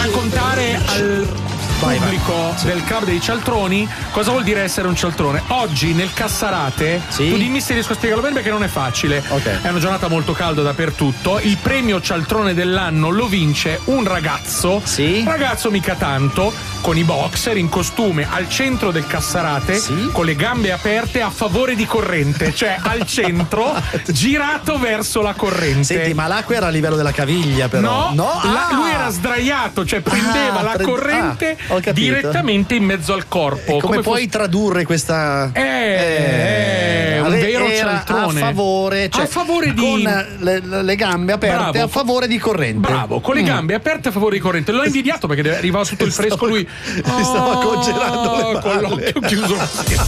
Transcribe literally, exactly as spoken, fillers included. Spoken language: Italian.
raccontare al Vai, pubblico vai. Sì. del club dei cialtroni cosa vuol dire essere un cialtrone. Oggi nel Cassarate, sì? tu dimmi se riesco a spiegarlo bene perché non è facile. Okay. È una giornata molto calda dappertutto. Il premio cialtrone dell'anno lo vince un ragazzo, sì? ragazzo mica tanto, con i boxer in costume al centro del Cassarate, sì? con le gambe aperte a favore di corrente, cioè al centro girato verso la corrente. Senti, ma l'acqua era a livello della caviglia però. No, no? la- Ah! lui era sdraiato, cioè prendeva Ah, la pre- corrente ah, ho capito. direttamente in mezzo al corpo. E come, puoi fosse- tradurre questa Eh, eh, un vero era cialtrone. a favore, cioè a favore di con le, le gambe aperte Bravo. a favore di corrente. Bravo, con le gambe aperte a favore di corrente. L'ho invidiato perché arrivava sotto il fresco lui. Si stava congelando le con palle. l'occhio chiuso.